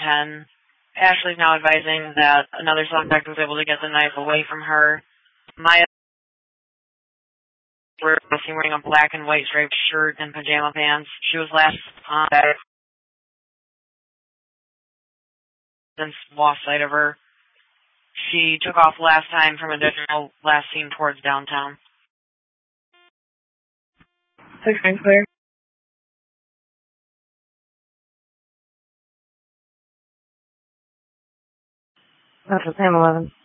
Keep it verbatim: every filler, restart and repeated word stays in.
ten. Ashley's now advising that another suspect was able to get the knife away from her. Maya was seen wearing a black and white striped shirt and pajama pants. She was last on that since lost sight of her. She took off last time from additional last seen towards downtown. six nine clear. That's the same eleven.